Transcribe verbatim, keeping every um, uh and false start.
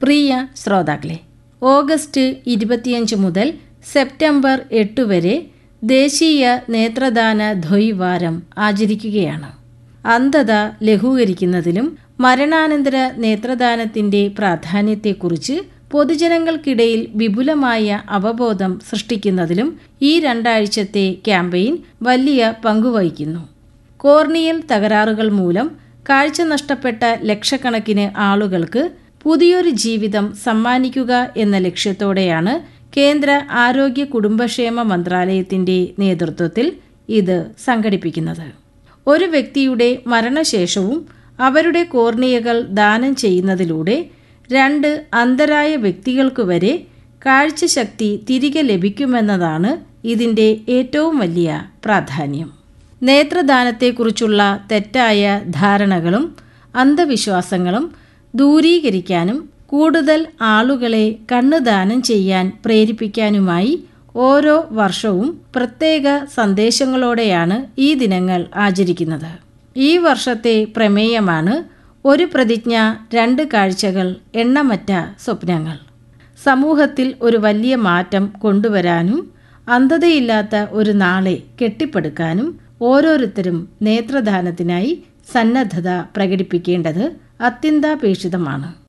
പ്രിയ ശ്രോതാക്കളെ, ഓഗസ്റ്റ് ഇരുപത്തിയഞ്ച് മുതൽ സെപ്റ്റംബർ എട്ട് വരെ ദേശീയ നേത്രദാന ദ്വൈവാരം ആചരിക്കുകയാണ്. അന്ധത ലഘൂകരിക്കുന്നതിലും മരണാനന്തര നേത്രദാനത്തിൻ്റെ പ്രാധാന്യത്തെക്കുറിച്ച് പൊതുജനങ്ങൾക്കിടയിൽ വിപുലമായ അവബോധം സൃഷ്ടിക്കുന്നതിലും ഈ രണ്ടാഴ്ചത്തെ ക്യാമ്പയിൻ വലിയ പങ്കുവഹിക്കുന്നു. കോർണിയൽ തകരാറുകൾ മൂലം കാഴ്ച നഷ്ടപ്പെട്ട ലക്ഷക്കണക്കിന് ആളുകൾക്ക് പുതിയൊരു ജീവിതം സമ്മാനിക്കുക എന്ന ലക്ഷ്യത്തോടെയാണ് കേന്ദ്ര ആരോഗ്യ കുടുംബക്ഷേമ മന്ത്രാലയത്തിൻ്റെ നേതൃത്വത്തിൽ ഇത് സംഘടിപ്പിക്കുന്നത്. ഒരു വ്യക്തിയുടെ മരണശേഷവും അവരുടെ കോർണിയകൾ ദാനം ചെയ്യുന്നതിലൂടെ രണ്ട് അന്ധരായ വ്യക്തികൾക്ക് വരെ കാഴ്ചശക്തി തിരികെ ലഭിക്കുമെന്നതാണ് ഇതിൻ്റെ ഏറ്റവും വലിയ പ്രാധാന്യം. നേത്രദാനത്തെക്കുറിച്ചുള്ള തെറ്റായ ധാരണകളും അന്ധവിശ്വാസങ്ങളും ദൂരീകരിക്കാനും കൂടുതൽ ആളുകളെ കണ്ണ് ദാനം ചെയ്യാൻ പ്രേരിപ്പിക്കാനുമായി ഓരോ വർഷവും പ്രത്യേക സന്ദേശങ്ങളോടെയാണ് ഈ ദിനങ്ങൾ ആചരിക്കുന്നത്. ഈ വർഷത്തെ പ്രമേയമാണ് ഒരു പ്രതിജ്ഞ, രണ്ട് കാഴ്ചകൾ, എണ്ണമറ്റ സ്വപ്നങ്ങൾ. സമൂഹത്തിൽ ഒരു വലിയ മാറ്റം കൊണ്ടുവരാനും അന്ധതയില്ലാത്ത ഒരു നാളെ കെട്ടിപ്പടുക്കാനും ഓരോരുത്തരും നേത്രദാനത്തിനായി സന്നദ്ധത പ്രകടിപ്പിക്കേണ്ടത് അത്യന്താപേക്ഷിതമാണ്.